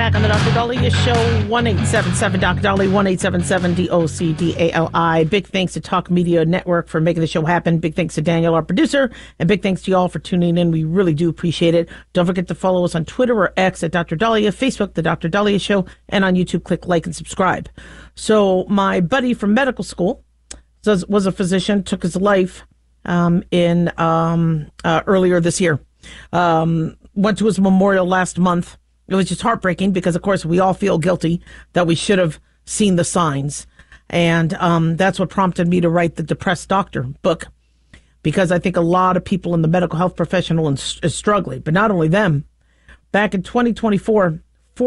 back on the Dr. Daliah Show, 1-877-Dr. Dali, 1-877-DOCDALI. Big thanks to Talk Media Network for making the show happen. Big thanks to Daniel, our producer, and big thanks to y'all for tuning in. We really do appreciate it. Don't forget to follow us on Twitter or X at Dr. Daliah, Facebook, The Dr. Daliah Show, and on YouTube, click like and subscribe. So my buddy from medical school was a physician, took his life earlier this year. Went to his memorial last month. It was just heartbreaking because, of course, we all feel guilty that we should have seen the signs. And that's what prompted me to write the Depressed Doctor book, because I think a lot of people in the medical health profession is struggling. But not only them. Back in 2024,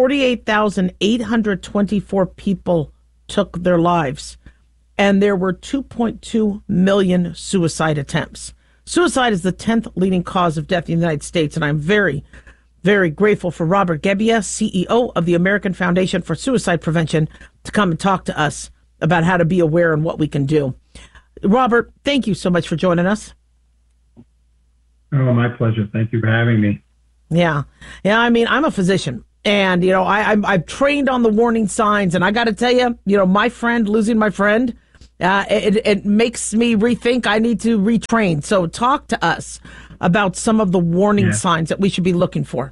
48,824 people took their lives, and there were 2.2 million suicide attempts. Suicide is the 10th leading cause of death in the United States, and I'm very, very grateful for Robert Gebbia, CEO of the American Foundation for Suicide Prevention, to come and talk to us about how to be aware and what we can do. Robert, thank you so much for joining us. Oh, my pleasure. Thank you for having me. Yeah. I mean, I'm a physician, and, I've trained on the warning signs, and I got to tell you, losing my friend, it makes me rethink. I need to retrain. So talk to us about some of the warning signs that we should be looking for.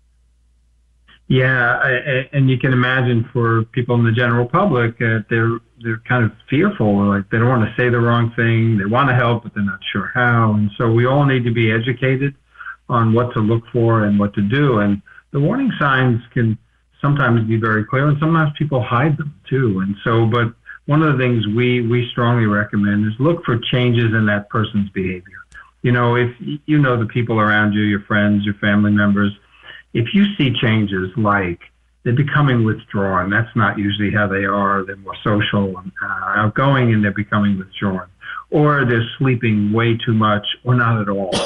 Yeah, and you can imagine for people in the general public, they're kind of fearful, like they don't want to say the wrong thing. They want to help, but they're not sure how. And so we all need to be educated on what to look for and what to do. And the warning signs can sometimes be very clear, and sometimes people hide them too. And so, but one of the things we strongly recommend is look for changes in that person's behavior. If you know the people around you, your friends, your family members, if you see changes like they're becoming withdrawn, that's not usually how they are. They're more social and outgoing, and they're becoming withdrawn. Or they're sleeping way too much or not at all.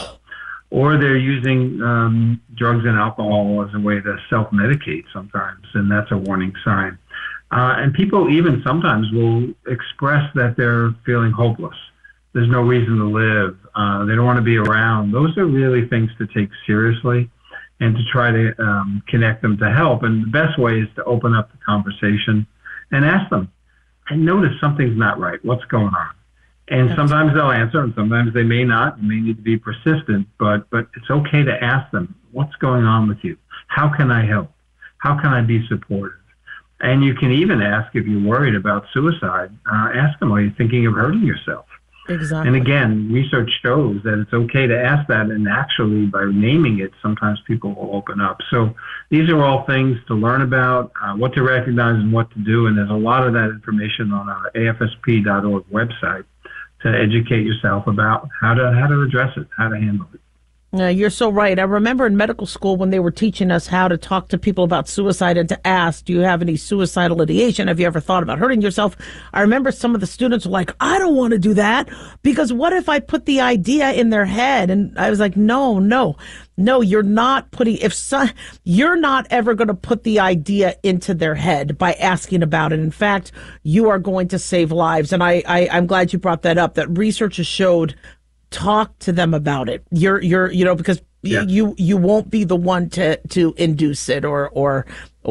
Or they're using drugs and alcohol as a way to self-medicate sometimes, and that's a warning sign. And people even sometimes will express that they're feeling hopeless. There's no reason to live. They don't want to be around. Those are really things to take seriously and to try to connect them to help. And the best way is to open up the conversation and ask them, I notice something's not right. What's going on? And sometimes they'll answer, and sometimes they may not. You may need to be persistent, but it's okay to ask them, what's going on with you? How can I help? How can I be supportive? And you can even ask, if you're worried about suicide, ask them, are you thinking of hurting yourself? Exactly. And again, research shows that it's okay to ask that, and actually by naming it, sometimes people will open up. So these are all things to learn about, what to recognize and what to do, and there's a lot of that information on our afsp.org website to educate yourself about how to address it, how to handle it. You're so right. I remember in medical school when they were teaching us how to talk to people about suicide and to ask, do you have any suicidal ideation? Have you ever thought about hurting yourself? I remember some of the students were like, I don't want to do that, because what if I put the idea in their head? And I was like, no, you're not you're not ever going to put the idea into their head by asking about it. In fact, you are going to save lives. And I'm glad you brought that up, that research has showed, talk to them about it. Because you won't be the one to induce it or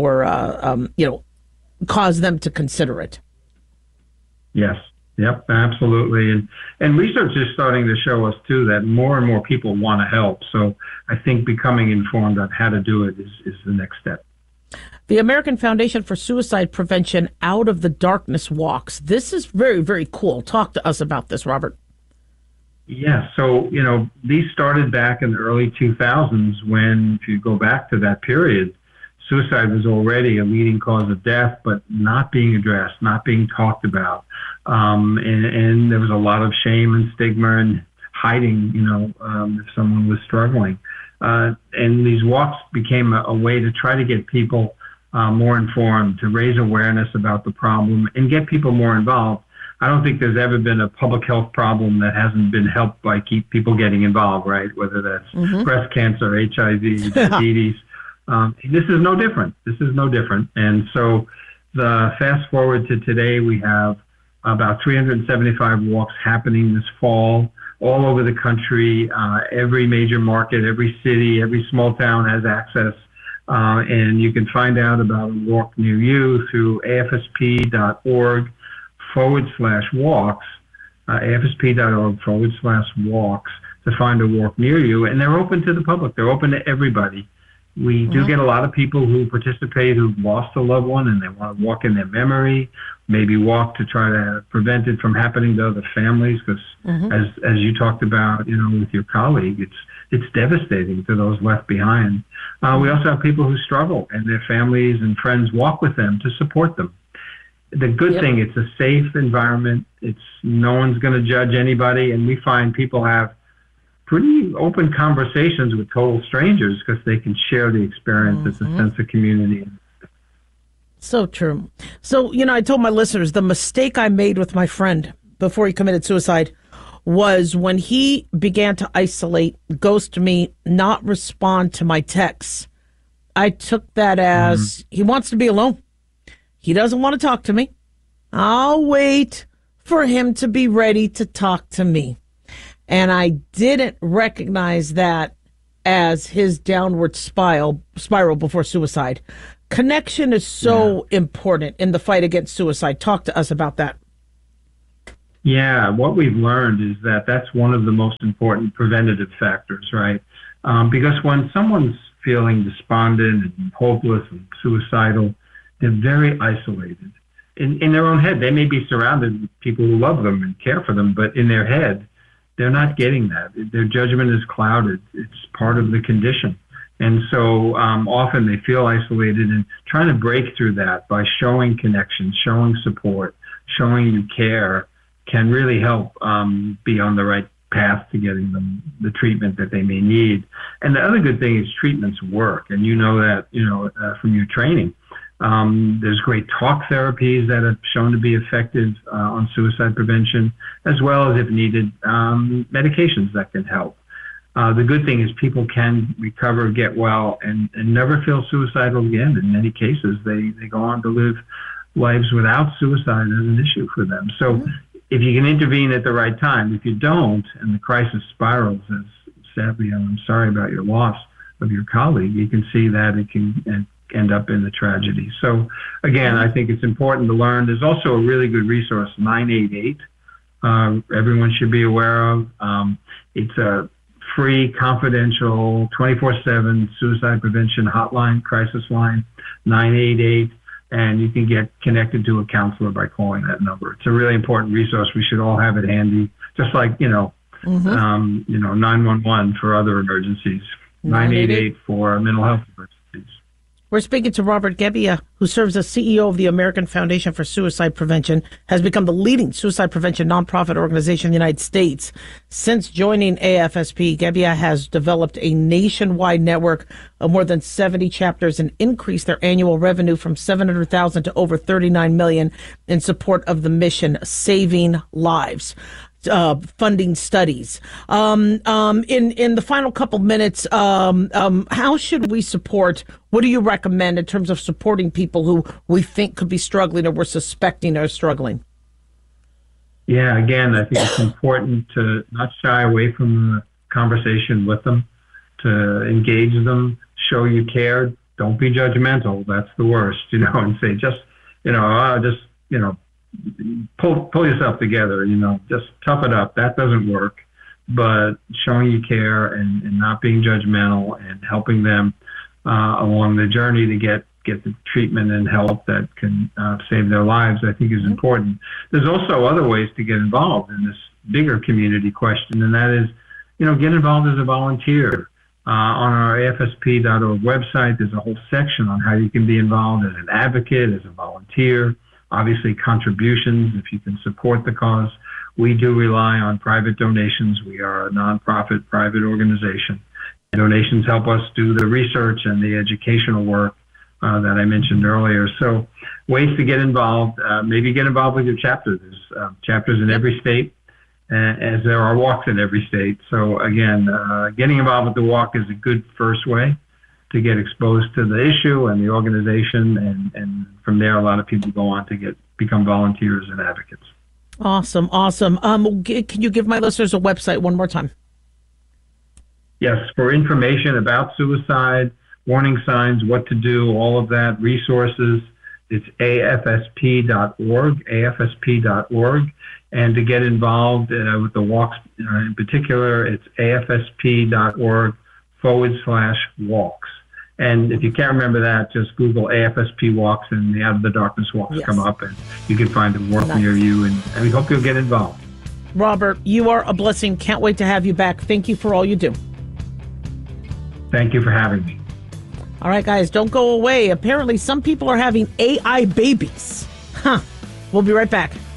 cause them to consider it. Yes. Yep, absolutely. And research is starting to show us too that more and more people want to help. So I think becoming informed on how to do it is the next step. The American Foundation for Suicide Prevention Out of the Darkness walks. This is very, very cool. Talk to us about this, Robert. Yeah, so, these started back in the early 2000s when, if you go back to that period, suicide was already a leading cause of death, but not being addressed, not being talked about. And there was a lot of shame and stigma and hiding, if someone was struggling. And these walks became a way to try to get people more informed, to raise awareness about the problem and get people more involved. I don't think there's ever been a public health problem that hasn't been helped by people getting involved, right? Whether that's breast cancer, HIV, diabetes. This is no different. And so the fast forward to today, we have about 375 walks happening this fall all over the country. Every major market, every city, every small town has access And you can find out about a walk near you through afsp.org/walks, afsp.org/walks to find a walk near you. And they're open to the public. They're open to everybody. We do get a lot of people who participate who've lost a loved one and they want to walk in their memory, maybe walk to try to prevent it from happening to other families. Because as you talked about, with your colleague, it's devastating to those left behind. We also have people who struggle and their families and friends walk with them to support them. The good thing, it's a safe environment. No one's going to judge anybody. And we find people have pretty open conversations with total strangers because they can share the experience. It's a sense of community. So true. So, I told my listeners the mistake I made with my friend before he committed suicide was when he began to isolate, ghost me, not respond to my texts. I took that as he wants to be alone. He doesn't want to talk to me. I'll wait for him to be ready to talk to me. And I didn't recognize that as his downward spiral before suicide. Connection is so important in the fight against suicide. Talk to us about that. Yeah, what we've learned is that that's one of the most important preventative factors, right? Because when someone's feeling despondent and hopeless and suicidal, they're very isolated. In their own head, they may be surrounded with people who love them and care for them, but in their head, they're not getting that. Their judgment is clouded. It's part of the condition. And so often they feel isolated, and trying to break through that by showing connection, showing support, showing you care can really help be on the right path to getting them the treatment that they may need. And the other good thing is treatments work. And you know that, from your training. There's great talk therapies that have shown to be effective on suicide prevention, as well as, if needed, medications that can help. The good thing is people can recover, get well, and never feel suicidal again. In many cases, they go on to live lives without suicide as an issue for them. So if you can intervene at the right time, if you don't, and the crisis spirals, as sadly, I'm sorry about your loss of your colleague, you can see that it can end up in the tragedy. So again, I think it's important to learn. There's also a really good resource, 988. Everyone should be aware of. It's a free, confidential, 24/7 suicide prevention hotline, crisis line, 988. And you can get connected to a counselor by calling that number. It's a really important resource. We should all have it handy, just like, 911 for other emergencies, 988 for mental health emergencies. We're speaking to Robert Gebbia, who serves as CEO of the American Foundation for Suicide Prevention, has become the leading suicide prevention nonprofit organization in the United States. Since joining AFSP, Gebbia has developed a nationwide network of more than 70 chapters and increased their annual revenue from $700,000 to over $39 million in support of the mission, saving lives. Funding studies. In the final couple minutes, how should we support? What do you recommend in terms of supporting people who we think could be struggling or we're suspecting are struggling? Yeah, again, I think it's important to not shy away from the conversation with them, to engage them, show you care. Don't be judgmental. That's the worst, and say pull yourself together, just tough it up. That doesn't work. But showing you care and not being judgmental and helping them along the journey to get the treatment and help that can save their lives, I think is important. There's also other ways to get involved in this bigger community question, and that is, get involved as a volunteer. On our afsp.org website, there's a whole section on how you can be involved as an advocate, as a volunteer. Obviously, contributions, if you can support the cause. We do rely on private donations. We are a nonprofit private organization. Donations help us do the research and the educational work that I mentioned earlier. So ways to get involved, maybe get involved with your chapter. There's chapters in every state, as there are walks in every state. So again, getting involved with the walk is a good first way to get exposed to the issue and the organization, and from there, a lot of people go on to become volunteers and advocates. Awesome. Can you give my listeners a website one more time? Yes, for information about suicide, warning signs, what to do, all of that, resources. It's afsp.org. And to get involved with the walks in particular, it's afsp.org/walks. And if you can't remember that, just Google AFSP walks and the Out of the Darkness walks come up, and you can find a walk near you. And we hope you'll get involved. Robert, you are a blessing. Can't wait to have you back. Thank you for all you do. Thank you for having me. All right, guys, don't go away. Apparently, some people are having AI babies. We'll be right back.